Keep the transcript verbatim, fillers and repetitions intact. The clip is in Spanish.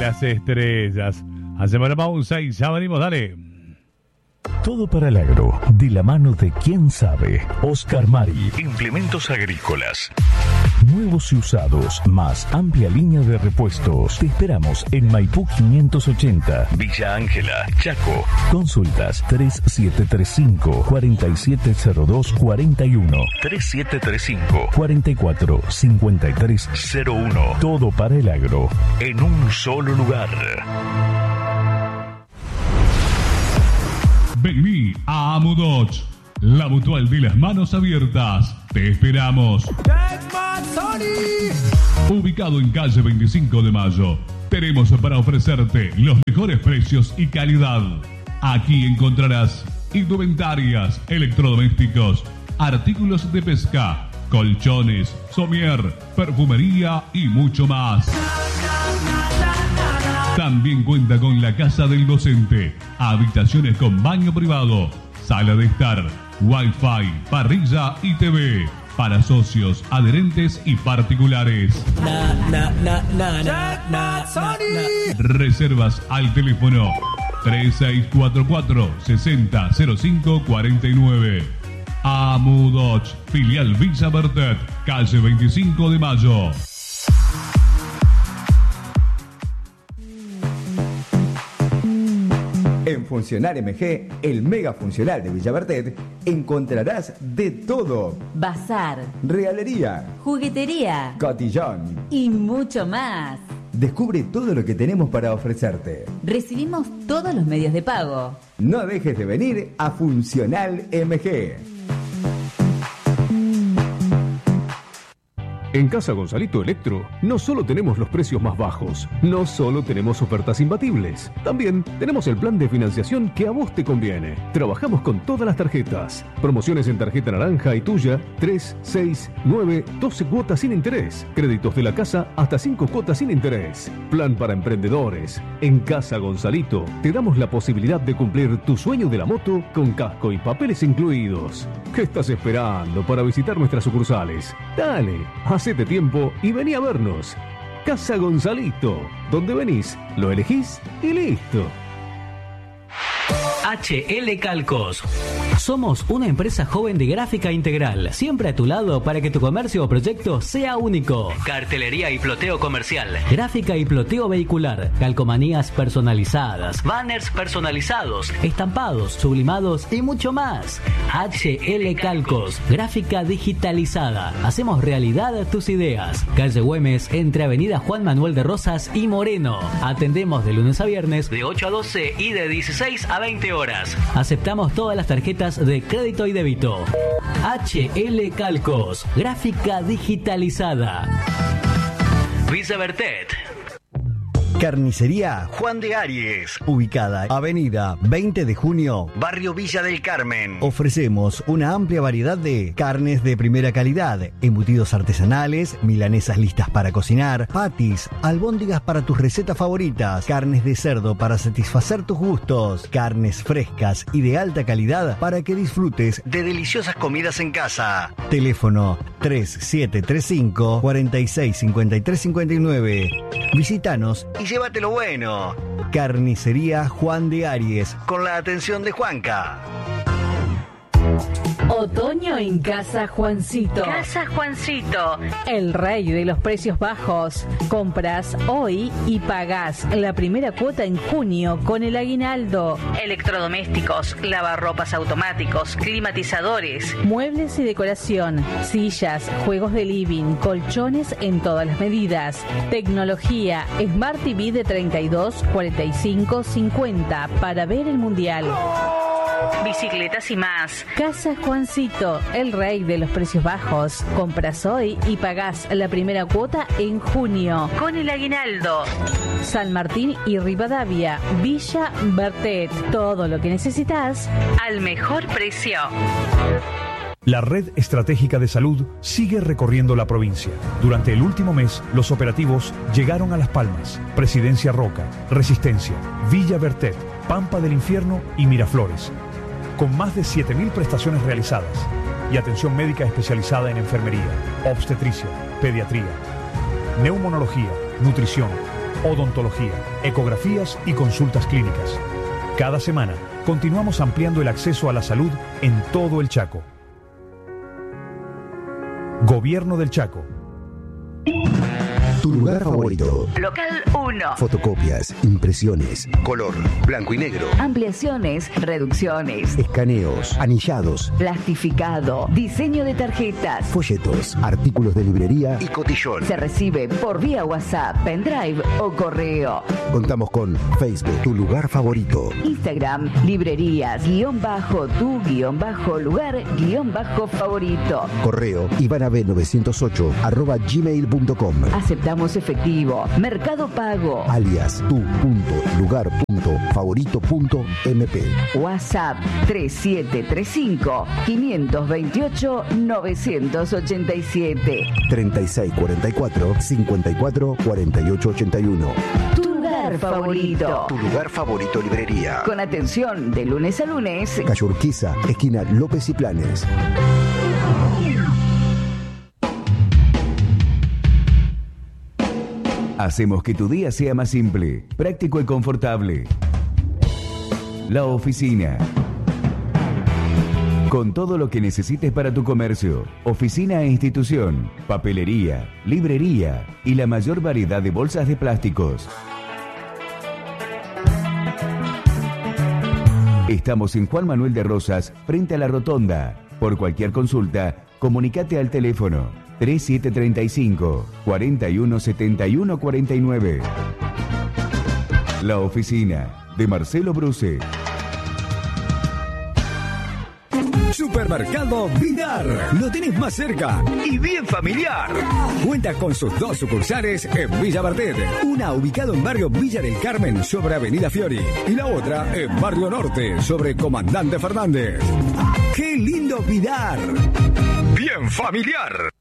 las estrellas. Hacemos la pausa y ya venimos, dale. Todo para el agro, de la mano de quien sabe. Oscar Mari. Implementos agrícolas. Nuevos y usados, más amplia línea de repuestos. Te esperamos en Maipú quinientos ochenta, Villa Ángela, Chaco. Consultas tres siete tres cinco, cuatro siete cero dos, cuatro uno, tres siete tres cinco, cuatro cuatro cinco tres cero uno. Todo para el agro, en un solo lugar. Vení a Amudoch, la mutual de las manos abiertas. Te esperamos. Ubicado en calle veinticinco de mayo, tenemos para ofrecerte los mejores precios y calidad. Aquí encontrarás indumentarias, electrodomésticos, artículos de pesca, colchones, somier, perfumería y mucho más. También cuenta con la casa del docente, habitaciones con baño privado, sala de estar, wifi, parrilla y T V para socios, adherentes y particulares. Na, na, na, na, na, na, na. Reservas al teléfono tres seis cuatro cuatro, seis cero cero cinco cuatro nueve. Amudoch, filial Villa Bertet, calle veinticinco de mayo. En Funcional M G, el mega funcional de Villa Bertet, encontrarás de todo. Bazar, realería, juguetería, cotillón y mucho más. Descubre todo lo que tenemos para ofrecerte. Recibimos todos los medios de pago. No dejes de venir a Funcional M G. En Casa Gonzalito Electro no solo tenemos los precios más bajos, no solo tenemos ofertas imbatibles, también tenemos el plan de financiación que a vos te conviene. Trabajamos con todas las tarjetas. Promociones en tarjeta naranja y tuya, tres, seis, nueve, doce cuotas sin interés. Créditos de la casa hasta cinco cuotas sin interés. Plan para emprendedores. En Casa Gonzalito te damos la posibilidad de cumplir tu sueño de la moto con casco y papeles incluidos. ¿Qué estás esperando para visitar nuestras sucursales? Dale, hacete tiempo y vení a vernos. Casa Gonzalito, donde venís, lo elegís y listo. H L Calcos. Somos una empresa joven de gráfica integral, siempre a tu lado para que tu comercio o proyecto sea único. Cartelería y ploteo comercial, gráfica y ploteo vehicular, calcomanías personalizadas, banners personalizados, estampados, sublimados y mucho más. H L Calcos, gráfica digitalizada. Hacemos realidad tus ideas. Calle Güemes, entre Avenida Juan Manuel de Rosas y Moreno. Atendemos de lunes a viernes de ocho a doce y de dieciséis a veinte horas. Aceptamos todas las tarjetas de crédito y débito. H L Calcos, gráfica digitalizada. Villa Bertet. Carnicería Juan de Aries, ubicada Avenida veinte de junio, Barrio Villa del Carmen. Ofrecemos una amplia variedad de carnes de primera calidad, embutidos artesanales, milanesas listas para cocinar, patis, albóndigas para tus recetas favoritas, carnes de cerdo para satisfacer tus gustos, carnes frescas y de alta calidad para que disfrutes de deliciosas comidas en casa. Teléfono tres siete tres cinco, cuatro seis cinco tres cinco nueve. Visítanos y llévatelo bueno. Carnicería Juan de Aries, con la atención de Juanca. Otoño en Casa Juancito. Casa Juancito. El rey de los precios bajos. Compras hoy y pagás la primera cuota en junio con el aguinaldo. Electrodomésticos, lavarropas automáticos, climatizadores, muebles y decoración, sillas, juegos de living, colchones en todas las medidas. Tecnología, Smart T V de treinta y dos, cuarenta y cinco, cincuenta para ver el mundial. Bicicletas y más. Casa Juancito, el rey de los precios bajos. Compras hoy y pagás la primera cuota en junio. Con el aguinaldo. San Martín y Rivadavia, Villa Bertet. Todo lo que necesitas al mejor precio. La Red Estratégica de Salud sigue recorriendo la provincia. Durante el último mes, los operativos llegaron a Las Palmas, Presidencia Roca, Resistencia, Villa Bertet, Pampa del Infierno y Miraflores, con más de siete mil prestaciones realizadas y atención médica especializada en enfermería, obstetricia, pediatría, neumonología, nutrición, odontología, ecografías y consultas clínicas. Cada semana continuamos ampliando el acceso a la salud en todo el Chaco. Gobierno del Chaco. Tu lugar favorito. Local uno. Fotocopias, impresiones, color, blanco y negro, Ampliaciones, reducciones, escaneos, anillados, plastificado, diseño de tarjetas. folletos, artículos de librería y cotillón. Se recibe por vía WhatsApp, pendrive o correo. Contamos con Facebook, Tu Lugar Favorito. Instagram, librerías, guión bajo, tu guión bajo, lugar, guión bajo, favorito. Correo ivanab novecientos ocho arroba gmail punto com. Aceptamos efectivo. Mercado Pago. Alias tu punto lugar punto favorito punto m p. WhatsApp tres siete tres cinco, cinco dos ocho, nueve ocho siete. treinta y seis cuarenta y cuatro, cincuenta y cuatro, cuarenta y ocho ochenta y uno. Tu lugar favorito. Tu Lugar Favorito Librería. Con atención de lunes a lunes. Calle Urquiza, esquina López y Planes. Hacemos que tu día sea más simple, práctico y confortable. La Oficina. Con todo lo que necesites para tu comercio, oficina e institución, papelería, librería y la mayor variedad de bolsas de plásticos. Estamos en Juan Manuel de Rosas, frente a la Rotonda. Por cualquier consulta, comunicate al teléfono tres siete tres cinco, cuatro uno siete uno cuatro nueve. La Oficina de Marcelo Bruce. Supermercado Vidar. Lo tenés más cerca y bien familiar. Cuenta con sus dos sucursales en Villa Bartet. Una ubicada en barrio Villa del Carmen sobre Avenida Fiori. Y la otra en barrio Norte sobre Comandante Fernández. ¡Qué lindo Vidar! Bien familiar.